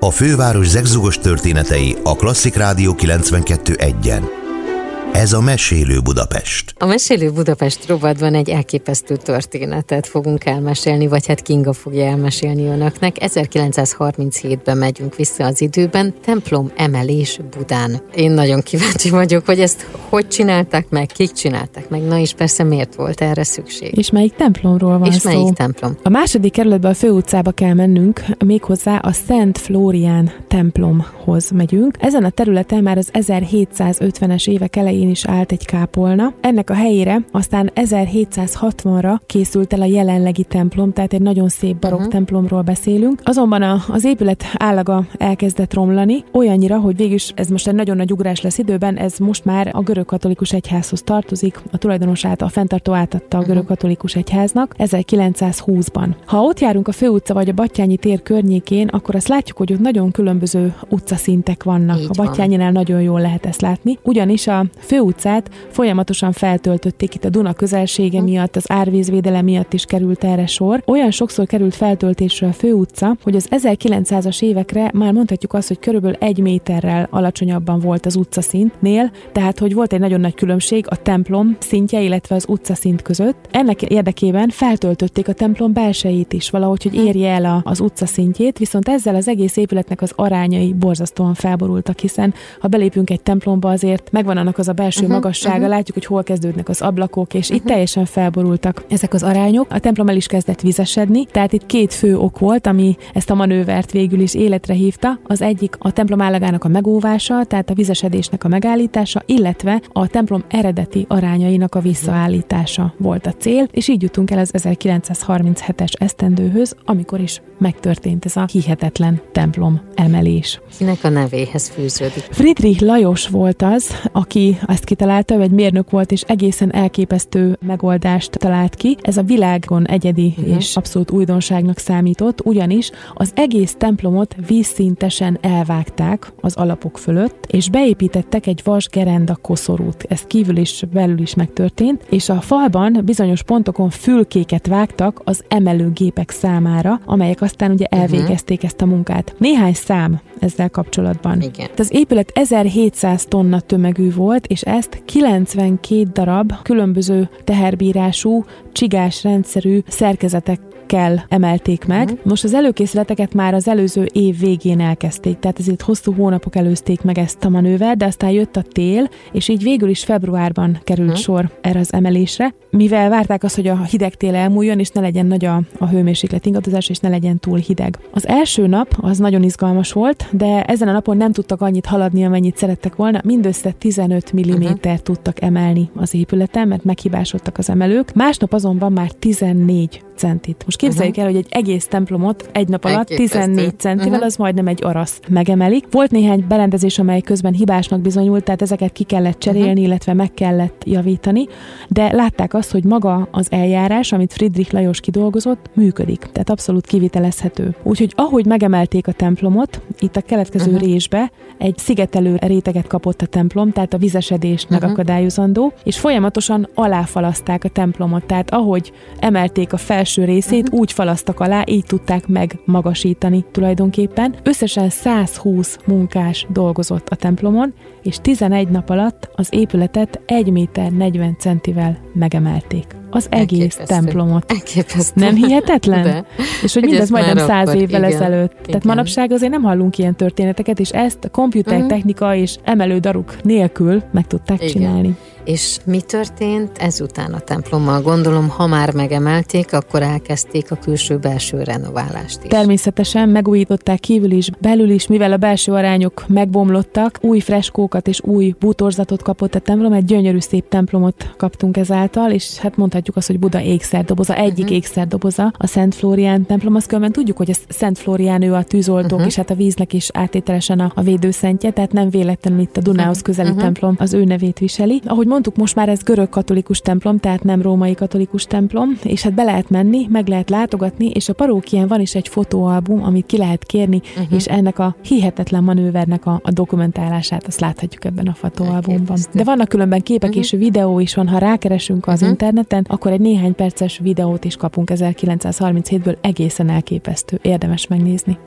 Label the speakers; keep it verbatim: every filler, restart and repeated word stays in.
Speaker 1: A főváros zegzugos történetei a Klasszik Rádió kilencvenkettő egyen. Ez a Mesélő Budapest.
Speaker 2: A Mesélő Budapest rovatban egy elképesztő történetet fogunk elmesélni, vagy hát Kinga fogja elmesélni önöknek. ezerkilencszázharminchétben megyünk vissza az időben, templom emelés Budán. Én nagyon kíváncsi vagyok, hogy ezt hogy csinálták meg, kik csinálták meg, na és persze miért volt erre szükség.
Speaker 3: És melyik templomról van
Speaker 2: és
Speaker 3: szó?
Speaker 2: És melyik templom?
Speaker 3: A második kerületben a főutcába kell mennünk, méghozzá a Szent Flórián templomhoz megyünk. Ezen a területen már az ezerhétszázötvenes évek elején is állt egy kápolna. Ennek a helyére aztán ezerhétszázhatvanra készült el a jelenlegi templom, tehát egy nagyon szép barokk uh-huh. templomról beszélünk. Azonban a, az épület állaga elkezdett romlani, olyannyira, hogy végülis ez most egy nagyon nagy ugrás lesz időben, ez most már a görögkatolikus egyházhoz tartozik, a tulajdonosát, a fenntartó átadta a görögkatolikus egyháznak ezerkilencszázhúszban. Ha ott járunk a főutca vagy a Batthyány tér környékén, akkor azt látjuk, hogy ott nagyon különböző utcaszintek vannak. Így a Battyánynál nagyon jól lehet ezt látni, ugyanis a főutcát folyamatosan feltöltötték itt a Duna közelsége miatt, az árvízvédelem miatt is került erre sor. Olyan sokszor került feltöltésre a főutca, hogy az ezerkilencszázas évekre már mondhatjuk azt, hogy körülbelül egy méterrel alacsonyabban volt az utcaszintnél, tehát hogy volt egy nagyon nagy különbség a templom szintje, illetve az utcaszint között. Ennek érdekében feltöltötték a templom belsejét is valahogy, hogy érje el a, az utcaszintjét, viszont ezzel az egész épületnek az arányai borzasztóan felborultak, hiszen ha belépünk egy templomba, azért megvan annak az a belső uh-huh, magassága, uh-huh. látjuk, hogy hol kezdődnek az ablakok, és uh-huh. itt teljesen felborultak ezek az arányok. A templom el is kezdett vizesedni, tehát itt két fő ok volt, ami ezt a manővert végül is életre hívta. Az egyik a templom állagának a megóvása, tehát a vizesedésnek a megállítása, illetve a templom eredeti arányainak a visszaállítása volt a cél, és így jutunk el az ezerkilencszázharminchetes esztendőhöz, amikor is megtörtént ez a hihetetlen templom emelés.
Speaker 2: Kinek a nevéhez fűződik?
Speaker 3: Friedrich Lajos volt az, aki ezt kitalálta, ő egy mérnök volt, és egészen elképesztő megoldást talált ki. Ez a világon egyedi uh-huh. és abszolút újdonságnak számított, ugyanis az egész templomot vízszintesen elvágták az alapok fölött, és beépítettek egy vasgerenda koszorút. Ez kívül is, belül is megtörtént, és a falban bizonyos pontokon fülkéket vágtak az emelőgépek számára, amelyek aztán ugye elvégezték uh-huh. ezt a munkát. Néhány szám ezzel kapcsolatban.
Speaker 2: Igen.
Speaker 3: Az épület ezerhétszáz tonna tömegű volt, és ezt kilencvenkét darab különböző teherbírású, csigás rendszerű szerkezetek kell emelték meg. Uh-huh. Most az előkészületeket már az előző év végén elkezdték, tehát ezért hosszú hónapok előzték meg ezt a manővert, de aztán jött a tél, és így végül is februárban került uh-huh. sor erre az emelésre, mivel várták azt, hogy a hideg tél elmúljon, és ne legyen nagy a, a hőmérséklet ingadozás, és ne legyen túl hideg. Az első nap az nagyon izgalmas volt, de ezen a napon nem tudtak annyit haladni, amennyit szerettek volna, mindössze tizenöt millimétert uh-huh. tudtak emelni az épületen, mert meghibásodtak az emelők. Másnap azonban már tizennégy centit. Most képzeljük uh-huh. el, hogy egy egész templomot egy nap alatt tizennégy centivel, uh-huh. az majdnem egy arasz megemelik. Volt néhány berendezés, amely közben hibásnak bizonyult, tehát ezeket ki kellett cserélni, uh-huh. illetve meg kellett javítani, de látták azt, hogy maga az eljárás, amit Friedrich Lajos kidolgozott, működik. Tehát abszolút kivitelezhető. Úgyhogy ahogy megemelték a templomot, itt a keletkező uh-huh. résbe egy szigetelő réteget kapott a templom, tehát a vizesedést uh-huh. megakadályozandó, és folyamatosan aláfalaszták a templomot, tehát ahogy emelték a felső részét, uh-huh. úgy falasztak alá, így tudták megmagasítani tulajdonképpen. Összesen százhúsz munkás dolgozott a templomon, és tizenegy nap alatt az épületet egy méter negyven centivel megemelték. Az egész Elképesztő. templomot.
Speaker 2: Elképesztő.
Speaker 3: Nem hihetetlen?
Speaker 2: De.
Speaker 3: És hogy mindez majdnem száz évvel
Speaker 2: igen,
Speaker 3: ezelőtt.
Speaker 2: igen.
Speaker 3: Tehát manapság azért nem hallunk ilyen történeteket, és ezt a komputertechnika uh-huh. és emelődaruk nélkül meg tudták igen. csinálni.
Speaker 2: És mi történt ezután a templommal? Gondolom, ha már megemelték, akkor elkezdték a külső-belső renoválást is.
Speaker 3: Természetesen megújították kívül is, belül is, mivel a belső arányok megbomlottak, új freskókat és új bútorzatot kapott a templom, egy gyönyörű szép templomot kaptunk ezáltal, és hát mondhatjuk azt, hogy Buda ékszerdoboza, egyik uh-huh. ékszerdoboza, a Szent Flórián templom. Azt különben tudjuk, hogy a Szent Flórián ő a tűzoltók, uh-huh. és hát a víznek is áttételesen a, a védőszentje, tehát nem véletlenül itt a Dunához közeli uh-huh. templom az ő nevét viseli. Ahogy mondtuk, most már ez görög katolikus templom, tehát nem római katolikus templom, és hát be lehet menni, meg lehet látogatni, és a parókián van is egy fotóalbum, amit ki lehet kérni, uh-huh. és ennek a hihetetlen manővernek a, a dokumentálását, azt láthatjuk ebben a fotóalbumban. De vannak különben képek uh-huh. és videó is van, ha rákeresünk az uh-huh. interneten, akkor egy néhány perces videót is kapunk ezerkilencszázharminchétből, egészen elképesztő, érdemes megnézni.